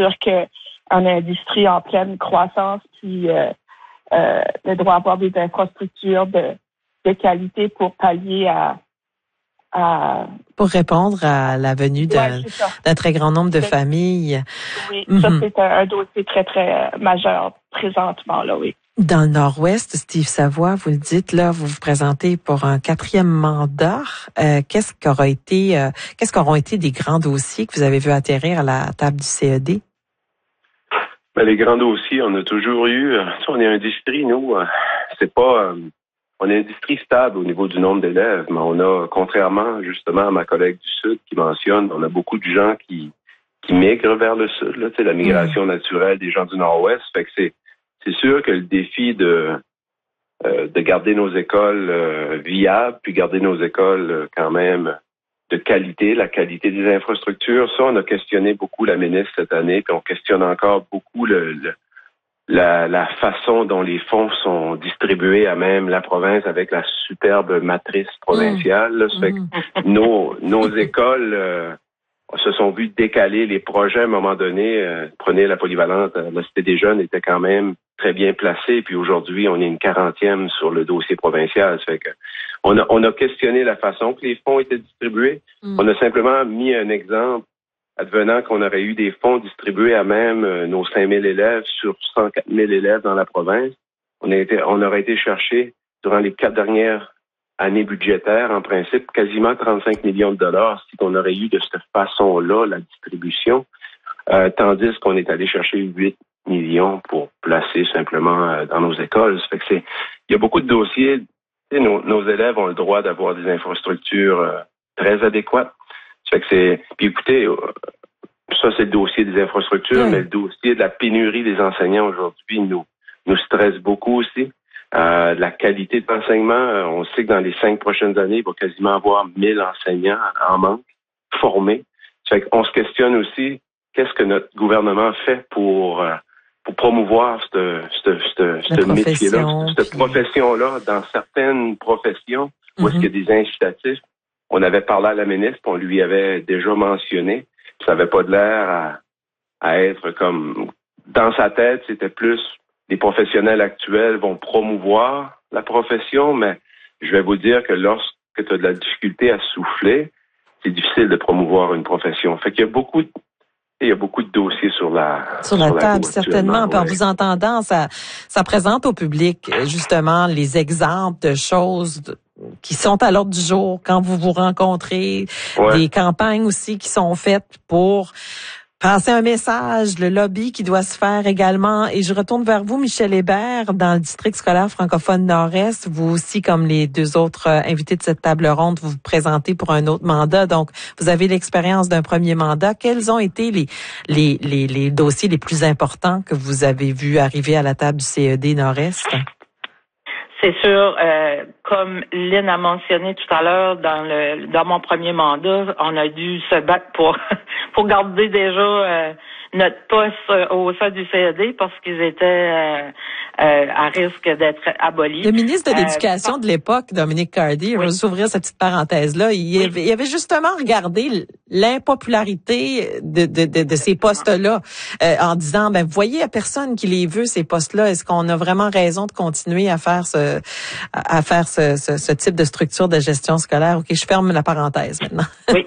sûr que en industrie en pleine croissance, puis le droit à avoir des infrastructures de qualité pour pallier pour répondre à la venue d'un très grand nombre de familles. Oui, ça c'est un dossier très, très majeur présentement, là, oui. Dans le Nord-Ouest, Steve Savoie, vous le dites, là, vous vous présentez pour un 4e mandat. Qu'est-ce qu'auront été des grands dossiers que vous avez vu atterrir à la table du CED? Ben, les grands dossiers, on a toujours eu, on est un district, nous, c'est pas, on est un district stable au niveau du nombre d'élèves, mais on a, contrairement justement à ma collègue du Sud qui mentionne, on a beaucoup de gens qui migrent vers le Sud, là, tu sais, la migration naturelle des gens du Nord-Ouest, fait que c'est sûr que le défi de garder nos écoles viables, puis garder nos écoles quand même de qualité, la qualité des infrastructures, ça, on a questionné beaucoup la ministre cette année, puis on questionne encore beaucoup la façon dont les fonds sont distribués à même la province avec la superbe matrice provinciale. Là. Ça fait que nos écoles se sont vues décaler les projets à un moment donné. Prenez la polyvalente, la Cité des Jeunes était quand même très bien placée, puis aujourd'hui, on est une 40e sur le dossier provincial. Ça fait que on a questionné la façon que les fonds étaient distribués. On a simplement mis un exemple advenant qu'on aurait eu des fonds distribués à même nos 5000 élèves sur 104 000 élèves dans la province. On aurait été chercher, durant les 4 dernières années budgétaires, en principe, quasiment 35 millions de dollars si on aurait eu de cette façon-là la distribution, tandis qu'on est allé chercher 8 millions pour placer simplement dans nos écoles. Ça fait que il y a beaucoup de dossiers. Nos élèves ont le droit d'avoir des infrastructures très adéquates. Ça fait que puis écoutez, ça c'est le dossier des infrastructures, mais le dossier de la pénurie des enseignants aujourd'hui nous stresse beaucoup aussi. La qualité de l'enseignement, on sait que dans les 5 prochaines années, il va quasiment avoir 1000 enseignants en manque, formés. Ça fait qu'on se questionne aussi, qu'est-ce que notre gouvernement fait pour promouvoir ce métier-là, cette profession-là, dans certaines professions où est-ce qu'il y a des incitatifs. On avait parlé à la ministre, on lui avait déjà mentionné, ça n'avait pas de l'air à être comme dans sa tête, c'était plus les professionnels actuels vont promouvoir la profession, mais je vais vous dire que lorsque tu as de la difficulté à souffler, c'est difficile de promouvoir une profession. Fait qu'il y a beaucoup de dossiers sur la table, certainement. Puis en vous entendant, ça présente au public justement les exemples de choses qui sont à l'ordre du jour quand vous vous rencontrez, des campagnes aussi qui sont faites pour passer un message, le lobby qui doit se faire également. Et je retourne vers vous, Michel Hébert, dans le district scolaire francophone Nord-Est. Vous aussi, comme les 2 autres invités de cette table ronde, vous vous présentez pour un autre mandat. Donc, vous avez l'expérience d'un premier mandat. Quels ont été les dossiers les plus importants que vous avez vus arriver à la table du CED Nord-Est? C'est sûr, comme Lynn a mentionné tout à l'heure, dans mon premier mandat, on a dû se battre pour garder déjà notre poste au sein du CED parce qu'ils étaient à risque d'être abolis. Le ministre de l'Éducation de l'époque, Dominic Cardy, je vais ouvrir cette petite parenthèse-là, il avait justement regardé l'impopularité de ces postes-là en disant, vous voyez, il n'y a personne qui les veut, ces postes-là. Est-ce qu'on a vraiment raison de continuer à faire ce type de structure de gestion scolaire? OK, je ferme la parenthèse maintenant. Oui,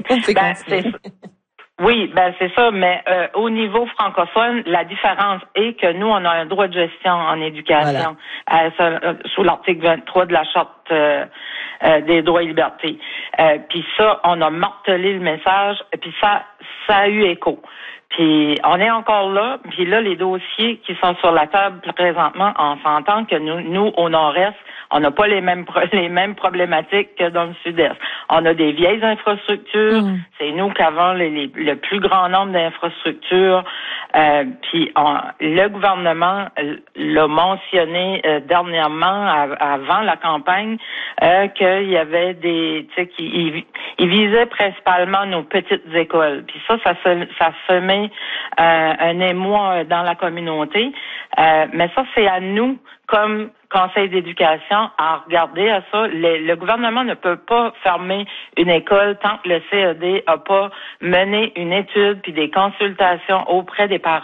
c'est ça, mais au niveau francophone, la différence est que nous, on a un droit de gestion en éducation sous l'article 23 de la Charte des droits et libertés. Puis ça, on a martelé le message, puis ça a eu écho. Puis on est encore là, puis là, les dossiers qui sont sur la table présentement, on s'entend que nous au Nord-Est, on n'a pas les mêmes problématiques que dans le Sud-Est. On a des vieilles infrastructures. C'est nous qui avons le plus grand nombre d'infrastructures. Puis le gouvernement l'a mentionné dernièrement, avant la campagne, qu'il y avait il visait principalement nos petites écoles. Puis ça semait un émoi dans la communauté. Mais ça, c'est à nous, comme Conseil d'éducation, à regarder à ça. Le gouvernement ne peut pas fermer une école tant que le CED n'a pas mené une étude puis des consultations auprès des parents